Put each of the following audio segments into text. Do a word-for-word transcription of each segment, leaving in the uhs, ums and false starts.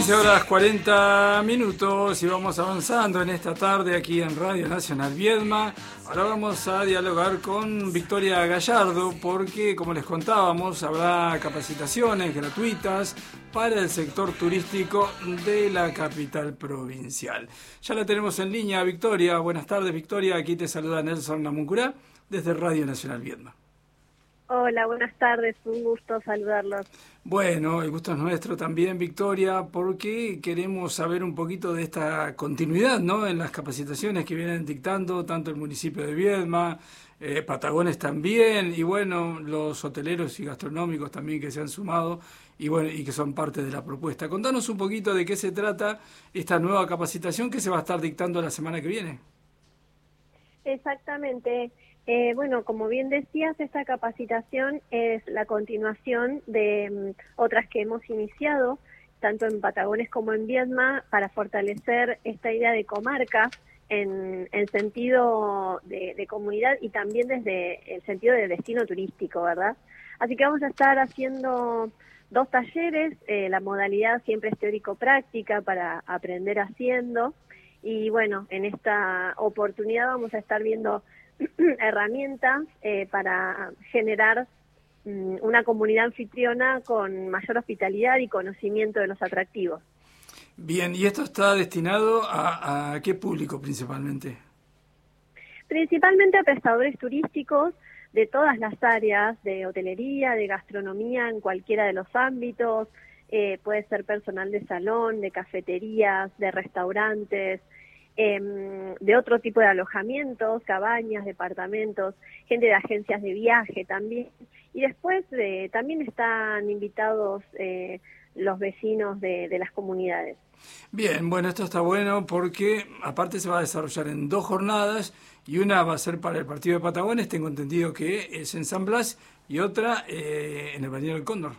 quince horas cuarenta minutos y vamos avanzando en esta tarde aquí en Radio Nacional Viedma. Ahora vamos a dialogar con Victoria Gallardo porque, como les contábamos, habrá capacitaciones gratuitas para el sector turístico de la capital provincial. Ya la tenemos en línea, Victoria. Buenas tardes, Victoria. Aquí te saluda Nelson Namuncurá desde Radio Nacional Viedma. Hola, buenas tardes, un gusto saludarlos. Bueno, el gusto es nuestro también, Victoria, porque queremos saber un poquito de esta continuidad, ¿no?, en las capacitaciones que vienen dictando tanto el municipio de Viedma, eh, Patagones también, y bueno, los hoteleros y gastronómicos también que se han sumado y bueno, y que son parte de la propuesta. Contanos un poquito de qué se trata esta nueva capacitación que se va a estar dictando la semana que viene. Exactamente. Eh, bueno, como bien decías, esta capacitación es la continuación de um, otras que hemos iniciado, tanto en Patagones como en Viedma, para fortalecer esta idea de comarca en el sentido de, de comunidad y también desde el sentido de destino turístico, ¿verdad? Así que vamos a estar haciendo dos talleres, eh, la modalidad siempre es teórico-práctica para aprender haciendo, y bueno, en esta oportunidad vamos a estar viendo herramientas eh, para generar um, una comunidad anfitriona con mayor hospitalidad y conocimiento de los atractivos. Bien, ¿y esto está destinado a, a qué público principalmente? Principalmente a prestadores turísticos de todas las áreas, de hotelería, de gastronomía, en cualquiera de los ámbitos, eh, puede ser personal de salón, de cafeterías, de restaurantes, Eh, de otro tipo de alojamientos, cabañas, departamentos, gente de agencias de viaje también. Y después eh, también están invitados eh, los vecinos de, de las comunidades. Bien, bueno, esto está bueno porque aparte se va a desarrollar en dos jornadas y una va a ser para el partido de Patagones, tengo entendido que es en San Blas, y otra eh, en el Balneario del Cóndor.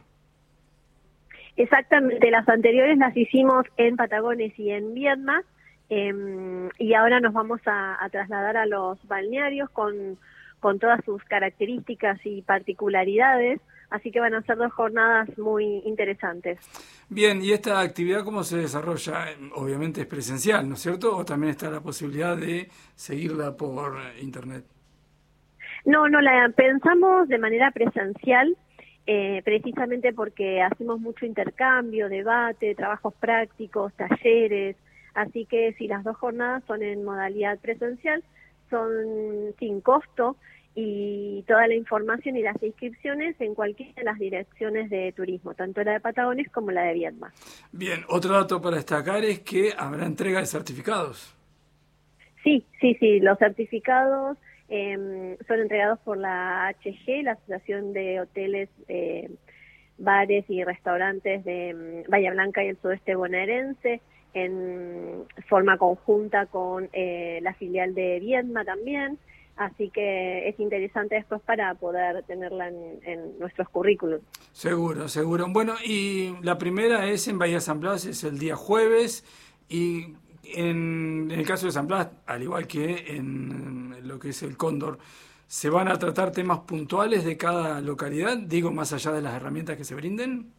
Exactamente, las anteriores las hicimos en Patagones y en Viedma. Eh, y ahora nos vamos a, a trasladar a los balnearios con, con todas sus características y particularidades, así que van a ser dos jornadas muy interesantes. Bien, ¿y esta actividad cómo se desarrolla? Obviamente es presencial, ¿no es cierto? ¿O también está la posibilidad de seguirla por internet? No, no, la pensamos de manera presencial, eh, precisamente porque hacemos mucho intercambio, debate, trabajos prácticos, talleres. Así que si las dos jornadas son en modalidad presencial, son sin costo y toda la información y las inscripciones en cualquiera de las direcciones de turismo, tanto la de Patagones como la de Viedma. Bien, otro dato para destacar es que habrá entrega de certificados. Sí, sí, sí, los certificados eh, son entregados por la H G, la Asociación de Hoteles, eh, Bares y Restaurantes de Bahía Blanca y el Sudeste Bonaerense, en forma conjunta con eh, la filial de Viedma también, así que es interesante después para poder tenerla en, en nuestros currículums. Seguro, seguro. Bueno, y la primera es en Bahía San Blas, es el día jueves, y en, en el caso de San Blas, al igual que en lo que es el Cóndor, ¿se van a tratar temas puntuales de cada localidad? Digo, más allá de las herramientas que se brinden.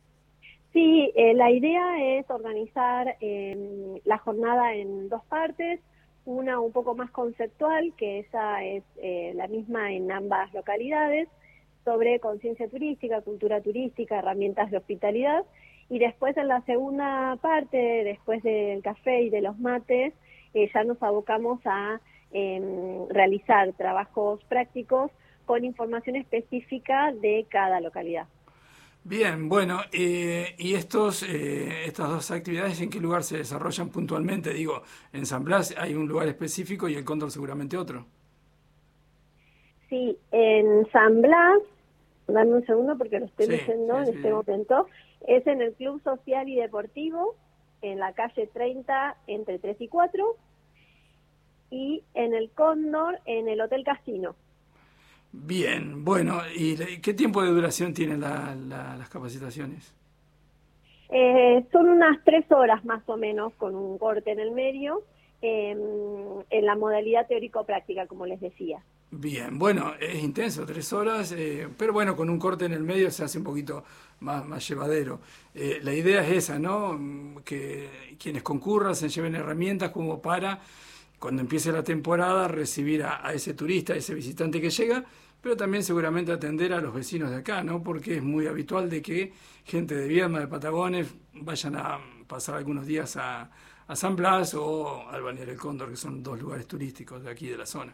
Sí, eh, la idea es organizar eh, la jornada en dos partes, una un poco más conceptual, que esa es eh, la misma en ambas localidades, sobre conciencia turística, cultura turística, herramientas de hospitalidad, y después en la segunda parte, después del café y de los mates, eh, ya nos abocamos a eh, realizar trabajos prácticos con información específica de cada localidad. Bien, bueno, eh, ¿y estos eh, estas dos actividades en qué lugar se desarrollan puntualmente? Digo, en San Blas hay un lugar específico y el Cóndor seguramente otro. Sí, en San Blas, dame un segundo porque lo estoy Sí, leyendo sí, en sí, este sí. momento, es en el Club Social y Deportivo, en la calle treinta, entre tres y cuatro, y en el Cóndor, en el Hotel Casino. Bien, bueno, ¿y qué tiempo de duración tienen la, la, las capacitaciones? Eh, son unas tres horas más o menos, con un corte en el medio, eh, en la modalidad teórico-práctica, como les decía. Bien, bueno, es intenso, tres horas, eh, pero bueno, con un corte en el medio se hace un poquito más, más llevadero. Eh, la idea es esa, ¿no? Que quienes concurran se lleven herramientas como para, cuando empiece la temporada, recibir a, a ese turista, a ese visitante que llega, pero también seguramente atender a los vecinos de acá, ¿no? Porque es muy habitual de que gente de Viedma, de Patagones, vayan a pasar algunos días a, a San Blas o al Balneario El Cóndor, que son dos lugares turísticos de aquí de la zona.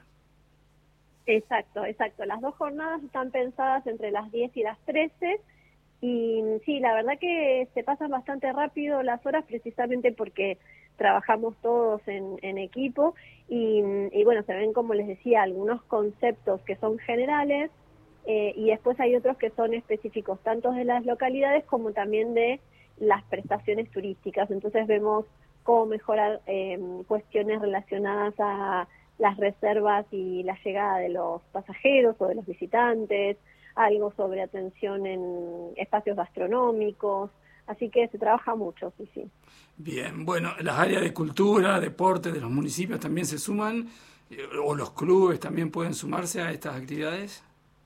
Exacto, exacto. Las dos jornadas están pensadas entre las diez y las trece y sí, la verdad que se pasan bastante rápido las horas precisamente porque trabajamos todos en, en equipo y, y bueno, se ven, como les decía, algunos conceptos que son generales eh, y después hay otros que son específicos tanto de las localidades como también de las prestaciones turísticas. Entonces vemos cómo mejorar eh, cuestiones relacionadas a las reservas y la llegada de los pasajeros o de los visitantes, algo sobre atención en espacios gastronómicos, así que se trabaja mucho, sí, sí. Bien, bueno, las áreas de cultura, deporte de los municipios también se suman, o los clubes también pueden sumarse a estas actividades.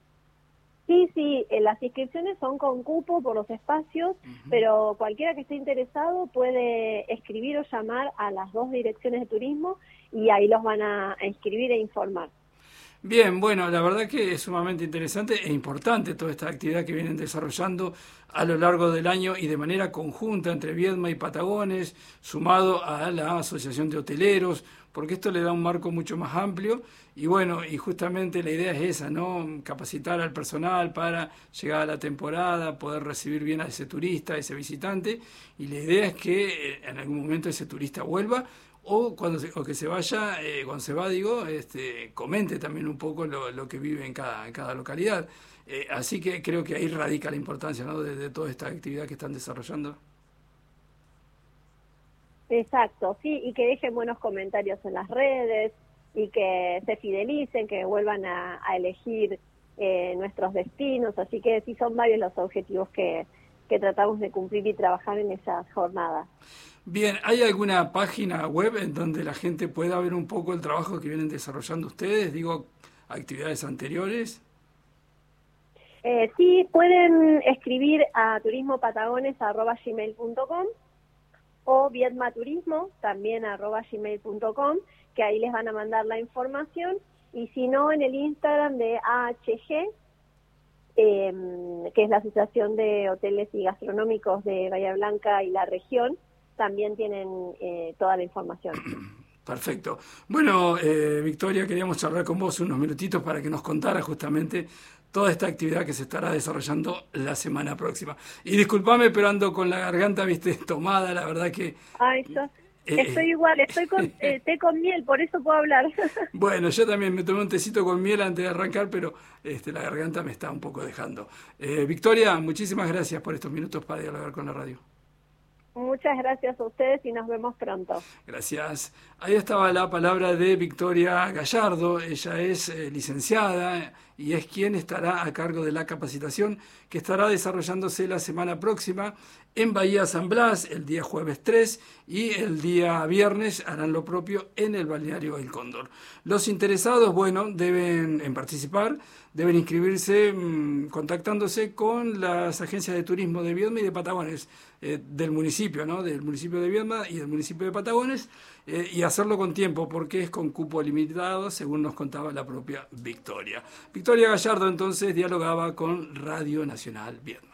Sí, sí, eh, las inscripciones son con cupo por los espacios, uh-huh. pero cualquiera que esté interesado puede escribir o llamar a las dos direcciones de turismo y ahí los van a, a inscribir e informar. Bien, bueno, la verdad que es sumamente interesante e importante toda esta actividad que vienen desarrollando a lo largo del año y de manera conjunta entre Viedma y Patagones, sumado a la Asociación de Hoteleros, porque esto le da un marco mucho más amplio y bueno, y justamente la idea es esa, ¿no? Capacitar al personal para llegar a la temporada, poder recibir bien a ese turista, a ese visitante, y la idea es que en algún momento ese turista vuelva o cuando se, o que se vaya, eh, cuando se va, digo, este, comente también un poco lo, lo que vive en cada, en cada localidad. Eh, así que creo que ahí radica la importancia, ¿no? de, de toda esta actividad que están desarrollando. Exacto, sí, y que dejen buenos comentarios en las redes y que se fidelicen, que vuelvan a, a elegir eh, nuestros destinos, así que sí son varios los objetivos que, que tratamos de cumplir y trabajar en esas jornadas. Bien, ¿hay alguna página web en donde la gente pueda ver un poco el trabajo que vienen desarrollando ustedes? Digo, actividades anteriores. Eh, sí, pueden escribir a turismopatagones arroba gmail punto com o viedmaturismo también arroba gmail punto com, que ahí les van a mandar la información, y si no, en el Instagram de A H G, eh, que es la Asociación de Hoteles y Gastronómicos de Bahía Blanca y la región, también tienen eh, toda la información. Perfecto. Bueno, eh, Victoria, queríamos charlar con vos unos minutitos para que nos contara justamente toda esta actividad que se estará desarrollando la semana próxima. Y discúlpame, pero ando con la garganta, viste, tomada, la verdad que... Ay, yo eh, estoy igual, estoy con eh, té con miel, por eso puedo hablar. Bueno, yo también me tomé un tecito con miel antes de arrancar, pero este, la garganta me está un poco dejando. Eh, Victoria, muchísimas gracias por estos minutos para dialogar con la radio. Muchas gracias a ustedes y nos vemos pronto. Gracias. Ahí estaba la palabra de Victoria Gallardo. Ella es eh, licenciada y es quien estará a cargo de la capacitación que estará desarrollándose la semana próxima en Bahía San Blas, el día jueves tres, y el día viernes harán lo propio en el Balneario El Cóndor. Los interesados, bueno, deben en participar, deben inscribirse mmm, contactándose con las agencias de turismo de Viedma y de Patagones, eh, del municipio, ¿no? Del municipio de Viedma y del municipio de Patagones, eh, y hacerlo con tiempo, porque es con cupo limitado, según nos contaba la propia Victoria. Victoria Gallardo, entonces, dialogaba con Radio Nacional Viedma.